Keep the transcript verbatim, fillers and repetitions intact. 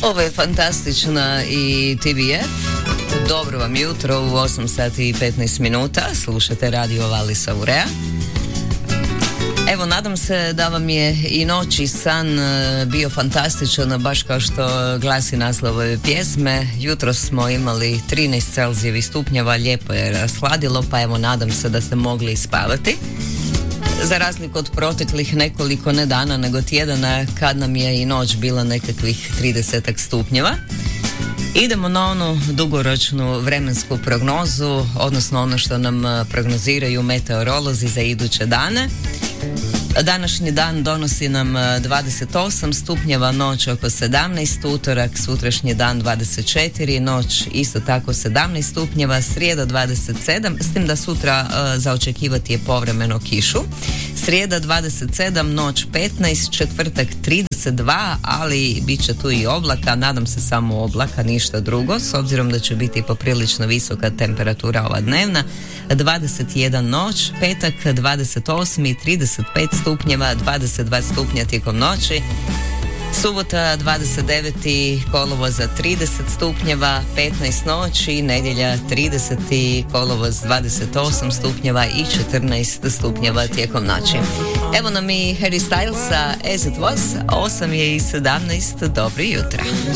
Ovo je fantastična i T V F. Dobro vam jutro u osam sati i petnaest minuta. Slušate radio Valisa Urea. Evo, nadam se da vam je i noć i san bio fantastičan, baš kao što glasi naslov ove pjesme. Jutro smo imali trinaest Celzijevih stupnjeva, lijepo je rasladilo, pa evo nadam se da ste mogli ispavati. Za razliku od proteklih nekoliko ne dana, nego tjedana kad nam je i noć bila nekakvih trideset stupnjeva. Idemo na onu dugoročnu vremensku prognozu, odnosno ono što nam prognoziraju meteorolozi za iduće dane. Današnji dan donosi nam dvadeset osam stupnjeva, noć oko sedamnaest, utorak, sutrašnji dan dvadeset četiri, noć isto tako sedamnaest stupnjeva, srijeda dvadeset sedam, s tim da sutra uh, za očekivati je povremeno kišu. Srijeda dvadeset sedam, noć petnaest, četvrtak trideset dva, ali bit će tu i oblaka, nadam se samo oblaka, ništa drugo, s obzirom da će biti poprilično visoka temperatura ova dnevna. dvadeset jedan noć, petak dvadeset osam i trideset pet stupnjeva, dvadeset dva stupnja tijekom noći. Subota dvadeset devet kolovoza trideset stupnjeva, petnaest noći, nedjelja trideset kolovoz dvadeset osam stupnjeva i četrnaest stupnjeva tijekom noći. Evo nam i Harry Stylesa As It Was, osam je i sedamnaest, dobro jutro.